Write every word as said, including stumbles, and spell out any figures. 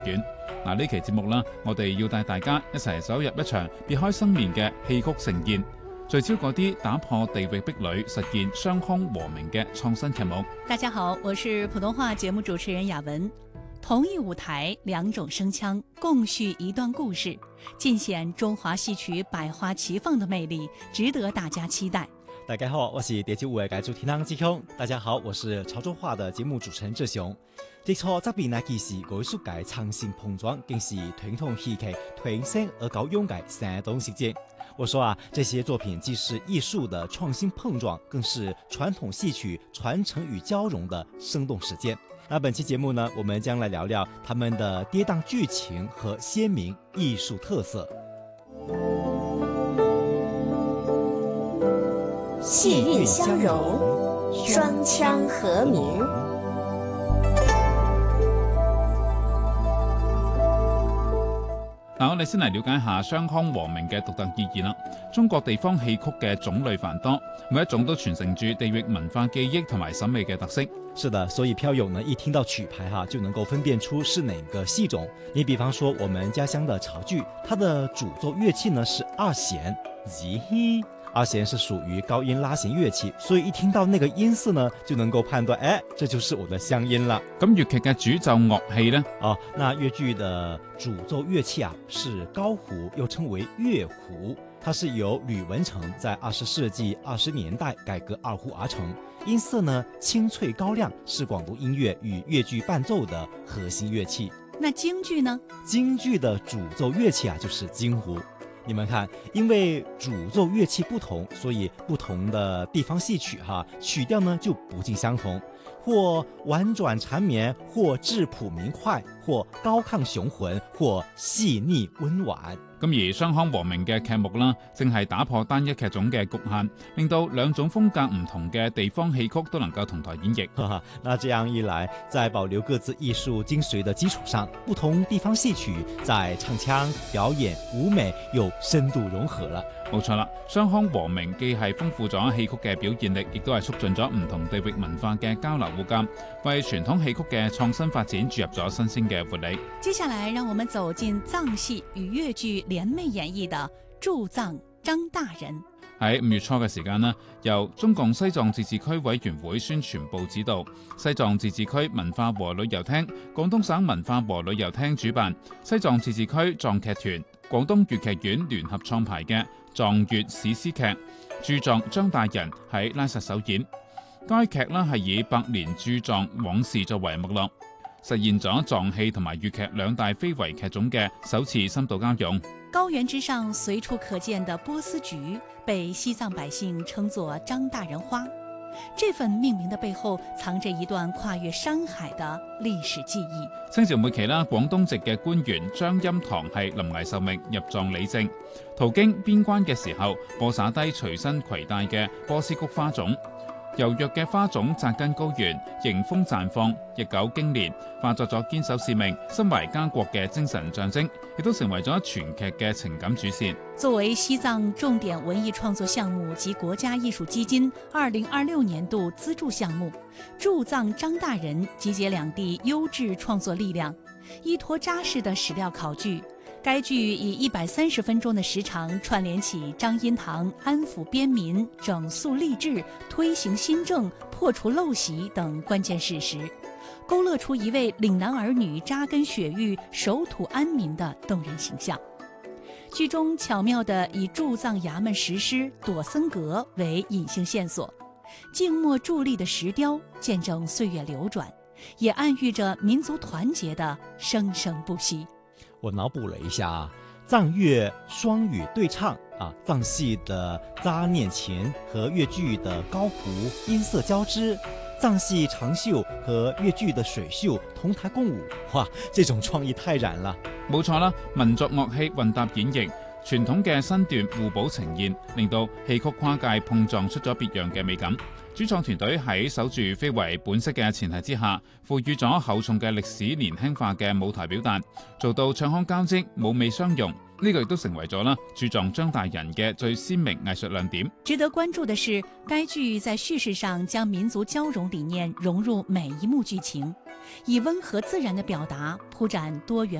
院。嗱，呢期節目啦，我哋要帶大家一齊走入一場別開生面嘅戲曲盛宴，聚焦嗰啲打破地域壁壘、實現雙腔和鳴嘅創新劇目。 大家好，我是普通話節目主持人雅文。同一舞台，兩種聲腔，共敘一段故事，盡顯中華戲曲百花齊放的魅力，值得大家期待。 大家好，我是第九位嘅主持人志雄。大家好，我是潮州話的節目主持人志雄。這錯這邊呢，其實藝術界創新碰撞，更是傳統戲劇推升而高勇嘅山東事件。我說啊，這些作品既是藝術的創新碰撞，更是傳統戲曲傳承與交融的生動實踐。那本期節目呢，我們將來聊聊他們的跌宕劇情和鮮明藝術特色。 戲韻相融，雙腔和鳴。 嗱，我哋先嚟了解下雙腔和鳴嘅獨特意義啦。中國地方戲曲嘅種類繁多，每一種都傳承住地域文化記憶同埋審美嘅特色。 是的，所以票友呢一聽到曲牌哈，就能夠分辨出是哪個戲種。你比方說我們家鄉的潮劇，它的主奏樂器呢是二弦，咦，二弦是屬於高音拉弦樂器，所以一聽到那個音色呢，就能夠判斷，哎，這就是我的鄉音了。 咁粵劇嘅主奏樂器呢？ 哦，那粵劇的主奏樂器啊是高胡，又稱為粵胡，它是由呂文成在二十世紀二十年代改革二胡而成，音色呢清脆高亮，是廣東音樂與粵劇伴奏的核心樂器。 那京劇呢？ 京劇的主奏樂器啊就是京胡。你們看，因為主奏樂器不同，所以不同的地方戲曲哈曲調呢就不盡相同，或婉轉纏綿，或質樸明快，或高亢雄渾，或細膩溫婉。 咁而雙腔和鳴嘅劇目啦，正係打破單一劇種嘅局限，令到兩種風格唔同嘅地方戲曲都能夠同台演繹。 哈哈，那這樣一來，在保留各自藝術精髓的基礎上，不同地方戲曲在唱腔、表演、舞美又深度融合啦。 冇錯啦，雙腔和鳴既係豐富咗戲曲嘅表現力，亦都係促進咗唔同地域文化嘅交流互鑑，為傳統戲曲嘅創新發展注入咗新鮮嘅活力。 接下來，讓我們走進藏戲與粵劇聯袂演繹的駐藏張大人。 喺五月初嘅時間呢，由中共西藏自治區委員會宣傳部指導，西藏自治區文化和旅遊廳、廣東省文化和旅遊廳主辦，西藏自治區藏劇團、廣東粵劇院聯合創排嘅藏粵史詩劇《駐藏張大人》喺拉薩首演。該劇呢係以百年駐藏往事作為脈絡，實現咗藏戲同埋粵劇兩大非遺劇種嘅首次深度交融。 高原之上隨處可見的波斯菊被西藏百姓稱作張大人花，這份命名的背後藏着一段跨越山海的歷史記憶。 清朝末期啦，廣東籍嘅官員張欽堂係臨危受命入藏理政，途經邊關嘅時候，播撒低隨身攜帶嘅波斯菊花種。柔弱嘅花種扎根高原，迎風綻放，日久經年，化作咗堅守使命、身懷家國嘅精神象徵，亦都成為咗全劇嘅情感主線。 作為西藏重點文藝創作項目及國家藝術基金二零二六年度資助項目，駐藏張大人集結兩地優質創作力量，依託扎實的史料考據。該劇以一百三十分鐘的時長串聯起張欽堂安撫邊民、整肅吏治、推行新政、破除陋習等關鍵事實，勾勒出一位嶺南兒女扎根雪域、守土安民的動人形象。劇中巧妙地以駐藏衙門石獅朵森閣為隱性線索，靜默佇立的石雕見證歲月流轉，也暗喻着民族團結的生生不息。 我腦補了一下，藏粵雙語對唱啊，藏戲的扎念琴和粵劇的高胡音色交織，藏戲長袖和粵劇的水袖同台共舞，哇，這種創意太燃了。 冇錯啦，民族樂器混搭演繹， 傳統嘅身段互補呈現，令到戲曲跨界碰撞出咗別樣嘅美感。主創團隊喺守住非遺本色嘅前提之下，賦予咗厚重嘅歷史年輕化嘅舞台表達，做到唱腔交織、舞美相融。呢、這個亦都成為咗啦駐藏張大人嘅最鮮明藝術亮點。 值得關注的是，該劇在敘事上將民族交融理念融入每一幕劇情，以溫和自然的表達鋪展多元